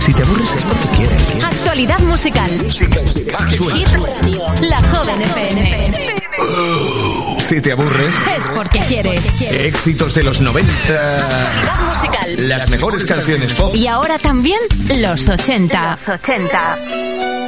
Si te aburres es porque quieres. Actualidad musical. Hit Radio. La Joven FM. Si te aburres Es porque quieres. éxitos de los 90. Actualidad musical. Las mejores canciones pop. Y ahora también los 80.